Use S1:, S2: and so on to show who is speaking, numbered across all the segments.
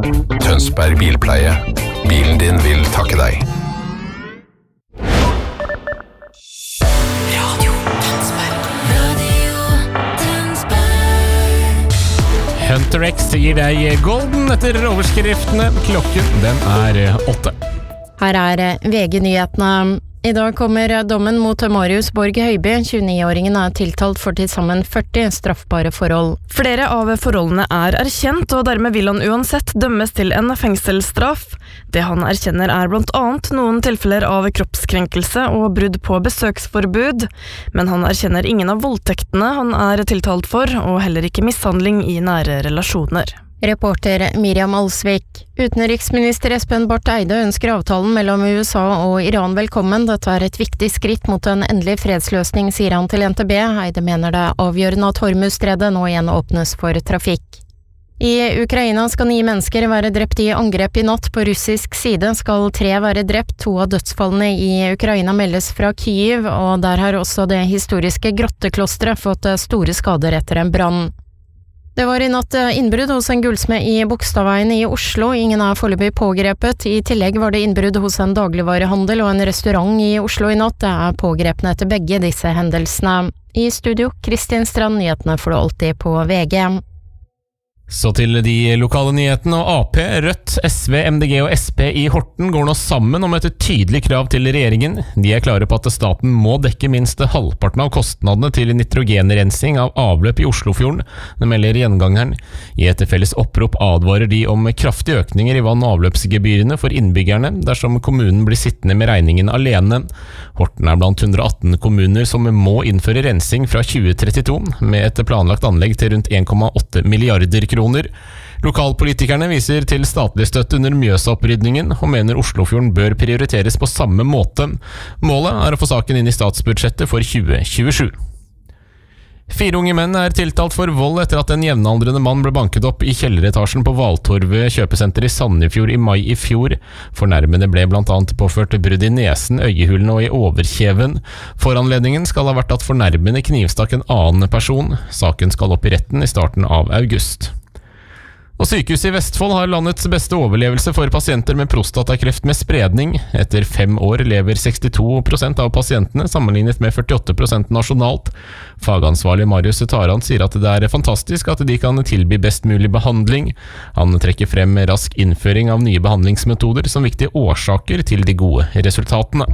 S1: Tønsberg Bilpleie. Bilen din vil takke deg.
S2: Hunter X gir deg Golden etter overskriftene. Klokken, den 8.
S3: Her VG-nyhetene. I dag kommer dommen mot Marius Borg Høiby. 29-åringen tiltalt for til sammen 40 straffbare forhold.
S4: Flere av forholdene erkjent, og dermed vil han uansett dømmes til en fengselsstraff. Det han erkjenner blant annet noen tilfeller av kroppskrenkelse og brudd på besøksforbud. Men han erkjenner ingen av voldtektene han tiltalt for, og heller ikke mishandling i nære relasjoner.
S3: Reporter Miriam Alsvik. Utenriksminister Espen Barth Eide ønsker avtalen mellom USA og Iran velkommen. Dette et viktig skritt mot en endelig fredsløsning, sier han til NTB. Eide mener det avgjørende at Hormuzstredet nå igjen åpnes for trafikk. I Ukraina skal 9 mennesker være drept i angrep i natt. På russisk side skal 3 være drept. 2 av dødsfallene i Ukraina meldes fra Kyiv, og der har også det historiske grotteklosteret fått store skader etter en brann. Det var i natt innbrudd hos en gullsmed i Bogstadveien i Oslo. Ingen foreløpig pågrepet. I tillegg var det innbrudd hos en dagligvarehandel og en restaurant i Oslo i natt. Det pågrepne etter begge disse hendelsene. I studio, Kristin Strand, nyhetene får du alltid på VG.
S2: Så til de lokale nyhetene, og AP, Rødt, SV, MDG og SP i Horten går nå sammen om et tydelig krav til regjeringen. De klare på at staten må dekke minst halvparten av kostnadene til nitrogenrensing av avløp i Oslofjorden. Det melder Gjengangeren. I et felles opprop advarer de om kraftige økninger i vann- og avløpsgebyrene for innbyggerne dersom kommunen blir sittende med regningen alene. Horten blant 118 kommuner som må innføre rensing fra 2032, med et planlagt anlegg til rundt 1,8 milliarder kroner. Lokalpolitikerne viser til statlig støtte under Mjøsa-opprydningen og mener Oslofjorden bør prioriteres på samme måte. Målet å få saken inn i statsbudsjettet for 2027. 4 unge menn tiltalt for vold etter at en jevnaldrende mann ble banket opp i kjelleretasjen på Valtorvet kjøpesenter i Sandefjord i mai i fjor. Fornærmede ble blant annet påført brudd i nesen, øyehulene og i overkjeven. Foranledningen skal ha vært at fornærmede knivstakk en annen person. Saken skal opp i retten i starten av august. Og sykehuset i Vestfold har landets beste overlevelse for pasienter med prostatakreft med spredning. Etter 5 år lever 62% av pasientene, sammenlignet med 48% nasjonalt. Fagansvarlig Marius Taran sier at det fantastisk at de kan tilby best mulig behandling. Han trekker frem rask innføring av nye behandlingsmetoder som viktige årsaker til de gode resultatene.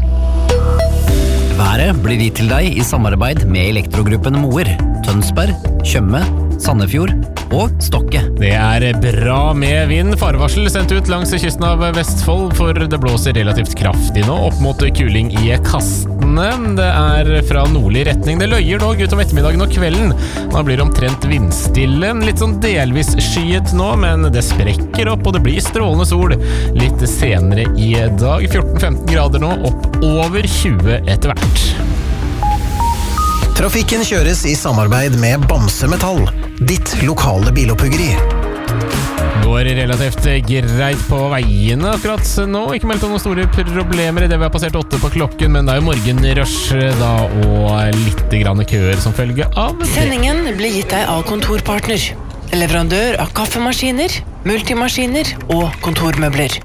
S5: Været blir gitt til deg i samarbeid med Elektrogruppen Moer, Tønsberg, Tjøme, Sandefjord og Stokke.
S2: Det bra med vind. Farevarsel sendt ut langs kysten av Vestfold, for det blåser relativt kraftig nå, opp mot kuling i kastene. Det fra nordlig retning. Det løyer dog utom ettermiddagen og kvelden. Nå blir det omtrent vindstille. Litt sånn delvis skyet nå, men det sprekker opp, og det blir strålende sol litt senere i dag. 14-15 grader nå, opp over 20 etter hvert.
S6: Trafikken kjøres i samarbeid med Bamse Metall, ditt lokale biloppuggeri.
S2: Går relativt greit på veiene akkurat nå. Ikke meldt om noen store problemer i det vi har passert 8 på klokken, men det jo morgenrush da, og litt grann køer som følge av det.
S7: Sendingen blir gitt deg av Kontorpartner, leverandør av kaffemaskiner, multimaskiner og kontormøbler.